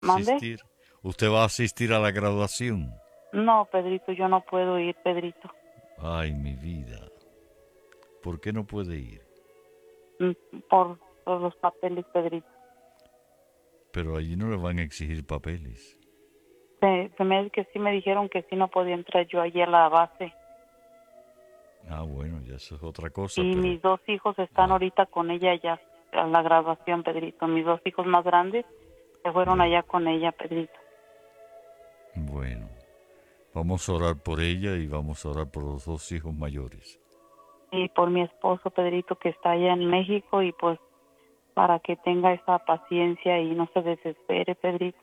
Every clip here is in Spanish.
¿Mande? asistir? ¿Usted va a asistir a la graduación? No, Pedrito, yo no puedo ir, Pedrito. Ay, mi vida. ¿Por qué no puede ir? Mm, por los papeles, Pedrito. Pero allí no le van a exigir papeles. Que sí me dijeron que sí no podía entrar yo allí a la base. Ah, bueno, ya eso es otra cosa, Y pero... mis dos hijos están Ah, ahorita con ella ya a la graduación, Pedrito. Mis dos hijos más grandes se fueron ya. allá con ella, Pedrito. Bueno, vamos a orar por ella y vamos a orar por los dos hijos mayores. Y por mi esposo, Pedrito, que está allá en México, y pues para que tenga esa paciencia y no se desespere, Pedrito.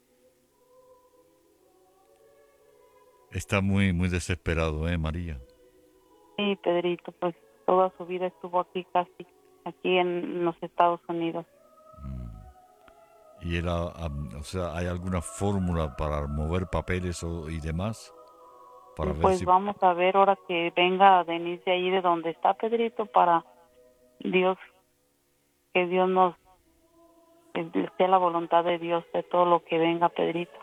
Está muy, muy desesperado, María? Sí, Pedrito, pues toda su vida estuvo aquí casi, aquí en los Estados Unidos. ¿Y él, o sea, hay alguna fórmula para mover papeles y demás? Para ver Pues si... vamos a ver ahora que venga Denise de ahí de donde está, Pedrito, para Dios, que Dios nos, que sea la voluntad de Dios de todo lo que venga, Pedrito.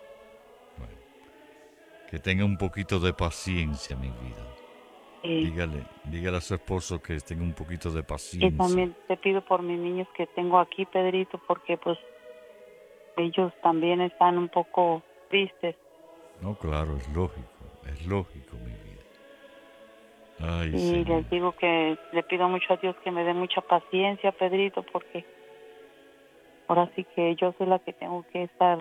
Que tenga un poquito de paciencia, mi vida. Y, Dígale a su esposo que tenga un poquito de y paciencia. también te pido por mis niños que tengo aquí, Pedrito, porque pues ellos también están un poco tristes. No, claro, es lógico, mi vida. Ay, Y Señor. les digo que le pido mucho a Dios que me dé mucha paciencia, Pedrito, porque ahora sí que yo soy la que tengo que estar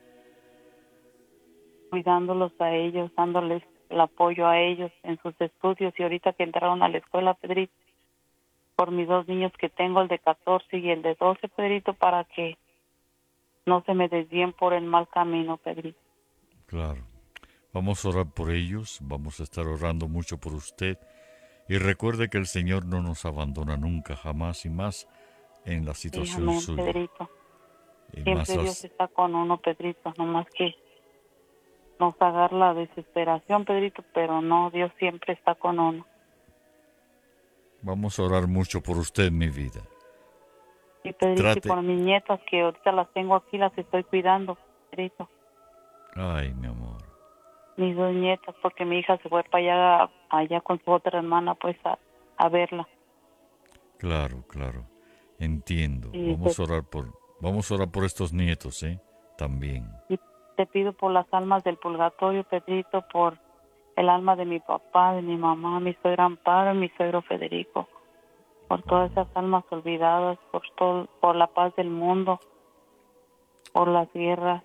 cuidándolos a ellos, dándoles el apoyo a ellos en sus estudios. Y ahorita que entraron a la escuela, Pedrito, por mis dos niños que tengo, el de 14 y el de 12, Pedrito, para que no se me desvíen por el mal camino, Pedrito. Claro. Vamos a orar por ellos, vamos a estar orando mucho por usted. Y recuerde que el Señor no nos abandona nunca, jamás y más en la Sí, situación amén, suya. Pedrito. Y más Siempre Dios las... está con uno, Pedrito, nomás que nos agarra la desesperación, Pedrito, pero no, Dios siempre está con uno. Vamos a orar mucho por usted, mi vida. Y Pedrito, y Trate... por mis nietas que ahorita las tengo aquí, las estoy cuidando, Pedrito. Ay, mi amor. Mis dos nietas, porque mi hija se fue para allá con su otra hermana, pues a verla. Claro, claro. Entiendo. Y te, Vamos a orar por estos nietos, también. y te pido por las almas del purgatorio, Pedrito, por el alma de mi papá, de mi mamá, mi suegra Amparo, mi suegro Federico, por todas esas almas olvidadas, por todo, por la paz del mundo, por las guerras,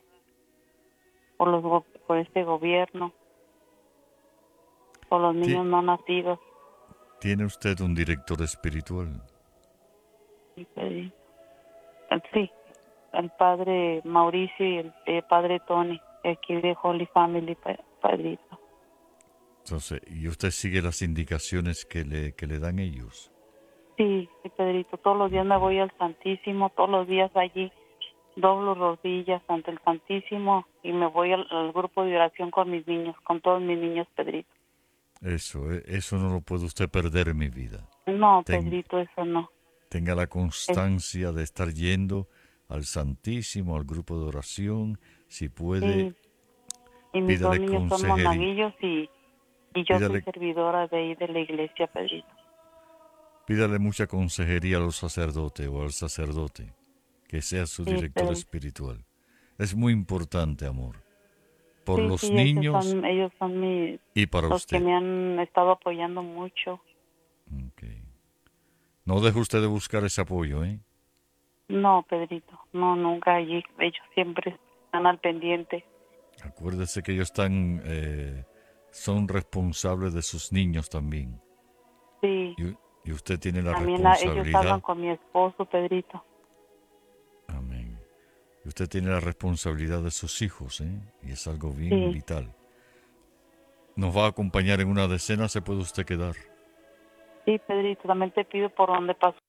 por este gobierno, por los Ti- niños no nacidos. ¿Tiene usted un director espiritual? Y pedí- Sí, el padre Mauricio y el padre Tony, aquí de Holy Family, Padrito. Entonces, ¿y usted sigue las indicaciones que le dan ellos? Sí, sí, Pedrito, todos los días me voy al Santísimo, todos los días allí doblo rodillas ante el Santísimo y me voy al grupo de oración con mis niños, con todos mis niños, Pedrito. Eso no lo puede usted perder, mi vida. No, Ten- Pedrito, eso no. Tenga la Es, constancia de estar yendo al Santísimo, al grupo de oración. Si puede, sí, y mis dos pídale niños son consejería. monaguillos y yo soy Pídale, servidora de ahí de la iglesia, Pedrito. pídale mucha consejería a los sacerdotes o al sacerdote, que sea su Sí, director Pedrito. espiritual. Es muy importante, amor, por Sí, los sí, niños ellos son y para los que usted. me han estado apoyando mucho. Okay. No deje usted de buscar ese apoyo, ¿eh? No, Pedrito, no, nunca allí. Ellos siempre están al pendiente. Acuérdese que ellos son responsables de sus niños también. Sí, Y usted tiene la también ellos hablan responsabilidad. con mi esposo, Pedrito. Amén. Y usted tiene la responsabilidad de sus hijos, ¿eh? Y es algo bien Sí, vital. Nos va a acompañar en una decena, se puede usted quedar. sí, Pedrito, también te pido por donde pasó